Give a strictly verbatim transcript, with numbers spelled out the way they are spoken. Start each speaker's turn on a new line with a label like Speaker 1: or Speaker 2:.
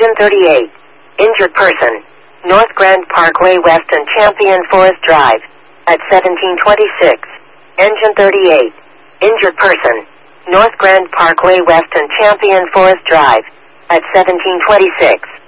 Speaker 1: Engine thirty-eight. Injured person. North Grand Parkway West and Champion Forest Drive. At seventeen twenty-six. Engine thirty-eight. Injured person. North Grand Parkway West and Champion Forest Drive. At seventeen twenty-six.